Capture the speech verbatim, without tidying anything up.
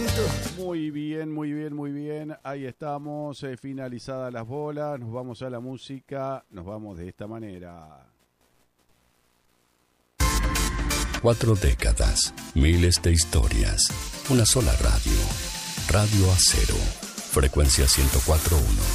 Muy bien, muy bien, muy bien. Ahí estamos, eh, finalizadas las bolas. Nos vamos a la música. Nos vamos de esta manera. Cuatro décadas, miles de historias, una sola radio. Radio Acero, frecuencia ciento cuatro punto uno.